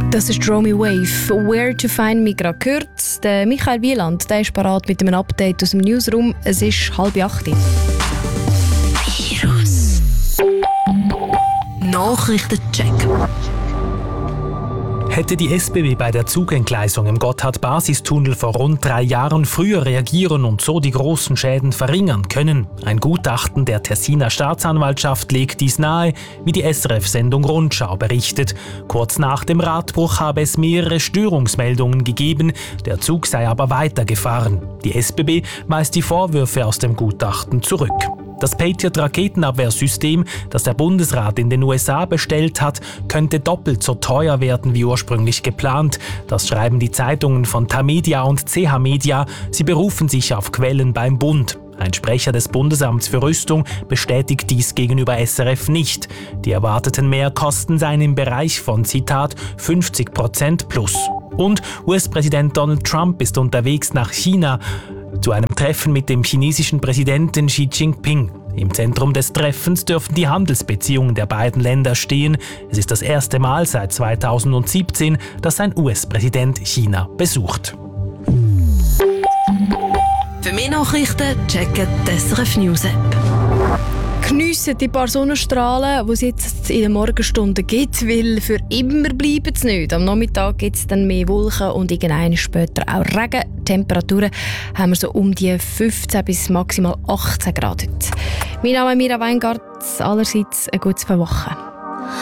Das ist Romy Wave. «Where to find me» gerade gehört. Der Michael Wieland, der ist parat mit einem Update aus dem Newsroom. Es ist 7:30. Virus Nachrichtencheck. Hätte die SBB bei der Zugentgleisung im Gotthard-Basistunnel vor rund 3 Jahren früher reagieren und so die großen Schäden verringern können? Ein Gutachten der Tessiner Staatsanwaltschaft legt dies nahe, wie die SRF-Sendung Rundschau berichtet. Kurz nach dem Radbruch habe es mehrere Störungsmeldungen gegeben, der Zug sei aber weitergefahren. Die SBB weist die Vorwürfe aus dem Gutachten zurück. Das Patriot-Raketenabwehrsystem, das der Bundesrat in den USA bestellt hat, könnte doppelt so teuer werden wie ursprünglich geplant. Das schreiben die Zeitungen von Tamedia und CH Media. Sie berufen sich auf Quellen beim Bund. Ein Sprecher des Bundesamts für Rüstung bestätigt dies gegenüber SRF nicht. Die erwarteten Mehrkosten seien im Bereich von, Zitat, 50% plus. Und US-Präsident Donald Trump ist unterwegs nach China zu einem Treffen mit dem chinesischen Präsidenten Xi Jinping. Im Zentrum des Treffens dürften die Handelsbeziehungen der beiden Länder stehen. Es ist das erste Mal seit 2017, dass ein US-Präsident China besucht. Für mehr Nachrichten checken die SRF News App. Geniessen die paar Sonnenstrahlen, die es jetzt in den Morgenstunden gibt, weil für immer bleiben sie nicht. Am Nachmittag gibt es dann mehr Wolken und irgendwann später auch Regen. Temperaturen haben wir so um die 15 bis maximal 18 Grad. Mein Name ist Mira Weingart. Allerseits eine gute Woche.